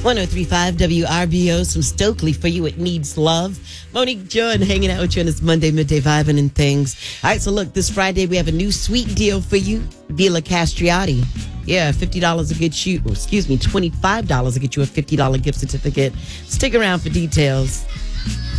1035 WRBO, some Stokely for you. It needs love. Monique Jordan hanging out with you on this Monday midday vibing and things. All right, so look, this Friday we have a new sweet deal for you. Villa Castriati. Yeah, $50 a get you, $25 to get you a $50 gift certificate. Stick around for details.